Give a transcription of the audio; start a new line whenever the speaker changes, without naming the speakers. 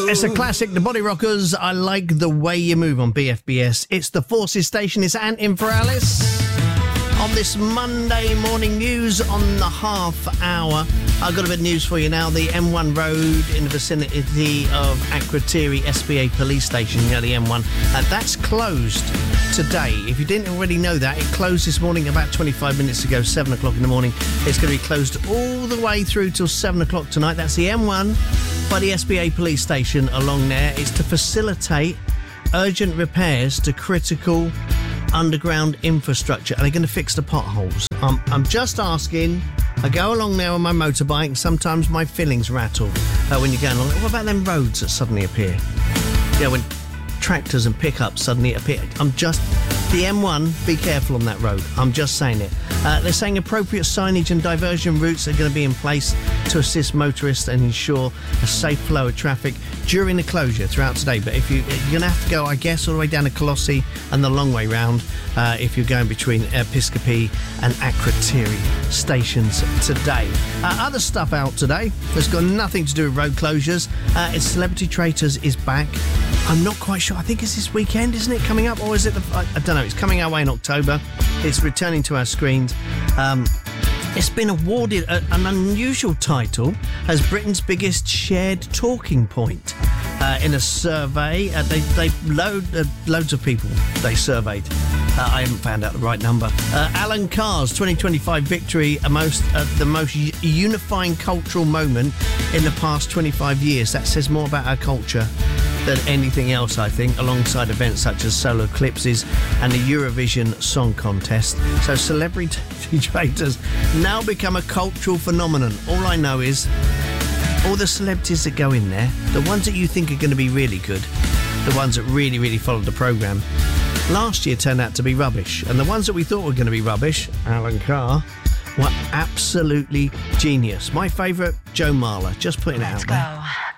It's a classic, the Body Rockers. I like the way you move on BFBS. It's the Forces station. It's Ant in for Alice. On this Monday morning news on the half hour, I've got a bit of news for you now. The M1 road in the vicinity of Akrotiri SBA police station, the M1, that's closed today. If you didn't already know that, it closed this morning about 25 minutes ago, 7 o'clock in the morning. It's going to be closed all the way through till 7 o'clock tonight. That's the M1 by the SBA police station along there. It's to facilitate urgent repairs to critical underground infrastructure. Are they going to fix the potholes? I'm just asking. I go along there on my motorbike. Sometimes my fillings rattle when you're going along. What about them roads that suddenly appear? Yeah, when tractors and pickups suddenly appear. The M1, be careful on that road. I'm just saying it. They're saying appropriate signage and diversion routes are going to be in place to assist motorists and ensure a safe flow of traffic during the closure throughout today. But you're going to have to go, I guess, all the way down to Colossi and the long way round if you're going between Episcopi and Akrotiri stations today. Other stuff out today that's got nothing to do with road closures. It's Celebrity Traitors is back. I'm not quite sure. I think it's this weekend, isn't it, coming up? Or is it I don't know. It's coming our way in October. It's returning to our screens. It's been awarded an unusual title as Britain's biggest shared talking point. In a survey, loads of people they surveyed. I haven't found out the right number. Alan Carr's 2025 victory, the most unifying cultural moment in the past 25 years. That says more about our culture than anything else, I think, alongside events such as solar eclipses and the Eurovision Song Contest. So Celebrity Traitors now become a cultural phenomenon. All I know is all the celebrities that go in there, the ones that you think are going to be really good, the ones that really, really followed the programme, last year turned out to be rubbish. And the ones that we thought were going to be rubbish, Alan Carr, were absolutely genius. My favourite, Joe Marler. Just putting it out there.